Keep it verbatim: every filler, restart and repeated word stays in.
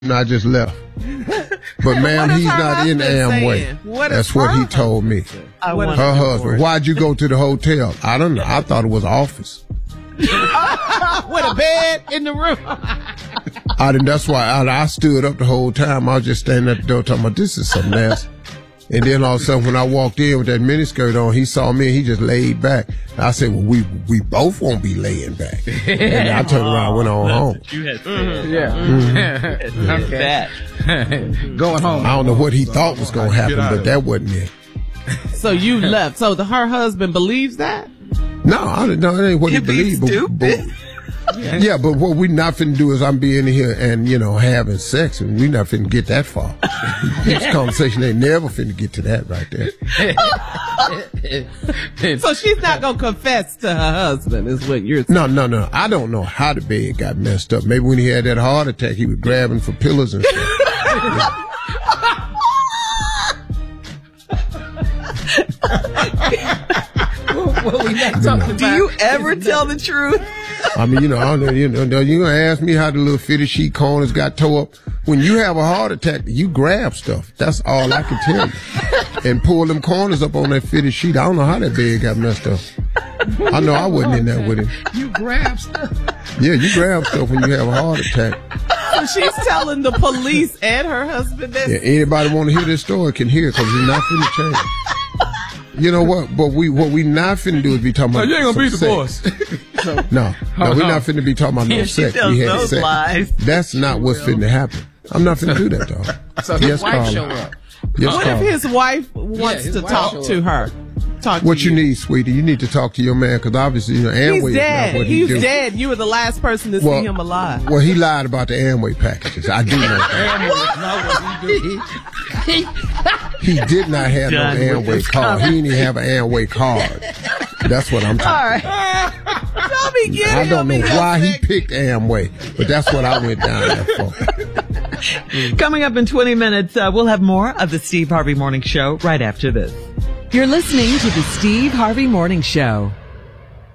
and I just left. But ma'am, he's not in Amway. What That's what he told me. Her husband. Why'd you go to the hotel? I don't know. I thought it was office. With a bed in the room. I didn't. That's why I, I stood up the whole time. I was just standing at the door talking about this is something else. And then all of a sudden, when I walked in with that miniskirt on, he saw me and he just laid back. I said, well, we we both won't be laying back. And I turned around and went on home. You had Mm-hmm. yeah. Mm-hmm. Okay. Going home. I don't know what he thought was going to happen, but that wasn't it. So you left. So the, her husband believes that? No, I don't know. That ain't what he believes. But, but, yeah. yeah, but what we not finna do is I'm being here and, you know, having sex, and we not finna get that far. This conversation ain't never finna get to that right there. So she's not gonna confess to her husband, is what you're saying? No, no, no. I don't know how the bed got messed up. Maybe when he had that heart attack, he was grabbing for pillows and stuff. What we not talking Do about you ever tell the truth? I mean, you know, I don't know, you know, you're gonna ask me how the little fitted sheet corners got tore up. When you have a heart attack, you grab stuff. That's all I can tell you. And pull them corners up on that fitted sheet. I don't know how that bed got messed up. I know I wasn't in there with him. You grab stuff. Yeah, you grab stuff when you have a heart attack. So she's telling the police and her husband that. Yeah, anybody want to hear this story can hear it because we're not finna change. You know what? But we what we not finna do is be talking about. No, you ain't gonna beat the boss. no, no, we're not finna be talking about no Yeah, sex. she tells We had those sex. lies. That's not what's finna happen. I'm not finna do that, though. So his Yes, wife Carla. show up. Yes, What Carla. if his wife wants his to wife talk show to up. her? Talk What to you need, sweetie? You need to talk to your man because obviously, you know, Amway He's is dead. not what he He's do. dead. You were the last person to Well, see him alive. Well, he lied about the Amway packages. I do know that. He did not have Done no with Amway this card. He didn't even have an Amway card. That's what I'm talking All right. Tell me, get I don't know him in why your he picked Amway, but that's what I went down there for. Coming up in twenty minutes, uh, we'll have more of the Steve Harvey Morning Show right after this. You're listening to the Steve Harvey Morning Show.